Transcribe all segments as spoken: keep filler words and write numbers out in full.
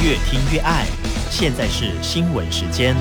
越听越爱。现在是新闻时间。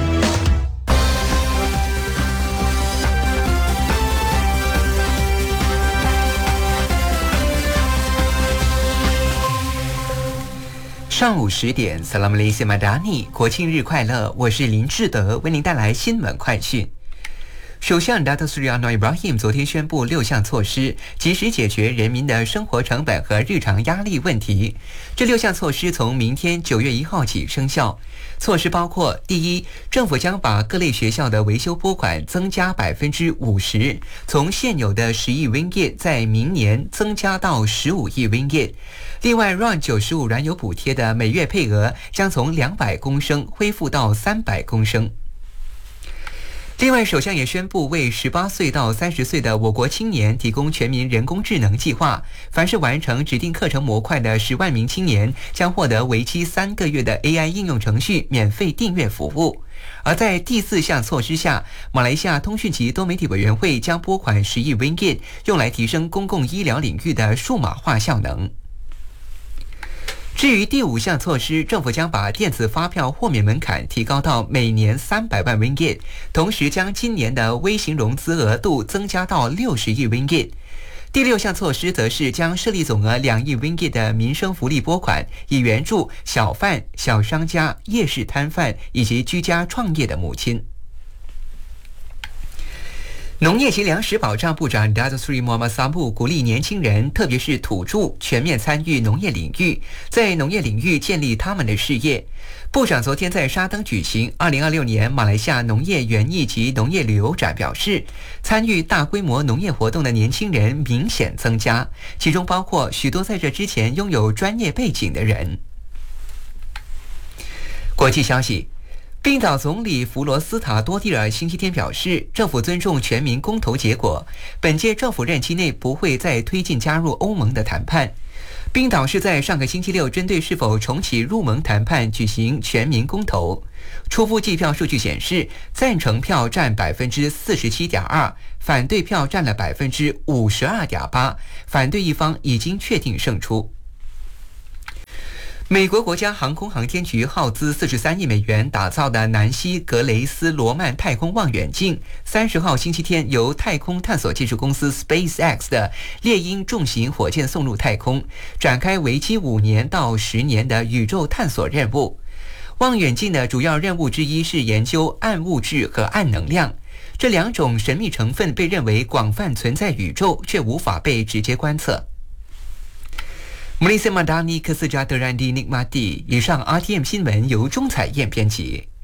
上午十点 Salam Malaysia Madani 国庆日快乐，我是林志德，为您带来新闻快讯。首相 Datuk Seri Anwar Ibrahim 昨天宣布六项措施，及时解决人民的生活成本和日常压力问题。这六项措施从明天九月一号起生效。措施包括：第一，政府将把各类学校的维修拨款增加百分之五十，从现有的十亿 ringgit 在明年增加到十五亿 ringgit。另外 ，R O N 九十五燃油补贴的每月配额将从两百公升恢复到三百公升。另外，首相也宣布为十八岁到三十岁的我国青年提供全民人工智能计划，凡是完成指定课程模块的十万名青年将获得为期三个月的 A I 应用程序免费订阅服务。而在第四项措施下，马来西亚通讯及多媒体委员会将拨款十亿 ringgit 用来提升公共医疗领域的数码化效能。至于第五项措施，政府将把电子发票豁免门槛提高到每年三百万 ringgit， 同时将今年的微型融资额度增加到六十亿 ringgit。第六项措施则是将设立总额两亿 ringgit 的民生福利拨款，以援助小贩、小商家、夜市摊贩以及居家创业的母亲。农业及粮食保障部长 Datuk Seri Muhammad Sabu 鼓励年轻人，特别是土著，全面参与农业领域，在农业领域建立他们的事业。部长昨天在沙登举行二零二六年马来西亚农业园艺及农业旅游展，表示参与大规模农业活动的年轻人明显增加，其中包括许多在这之前拥有专业背景的人。国际消息，冰岛总理弗罗斯塔多蒂尔星期天表示，政府尊重全民公投结果，本届政府任期内不会再推进加入欧盟的谈判。冰岛是在上个星期六针对是否重启入盟谈判举行全民公投，初步计票数据显示，赞成票占 百分之四十七点二， 反对票占了 百分之五十二点八， 反对一方已经确定胜出。美国国家航空航天局耗资四十三亿美元打造的南希格雷斯罗曼太空望远镜，三十号星期天由太空探索技术公司 SpaceX 的猎鹰重型火箭送入太空，展开为期五年到十年的宇宙探索任务。望远镜的主要任务之一是研究暗物质和暗能量，这两种神秘成分被认为广泛存在宇宙，却无法被直接观测。Malaysia Madani Kesejahteraan dinikmati。以上 R T M 新闻由钟彩燕编辑。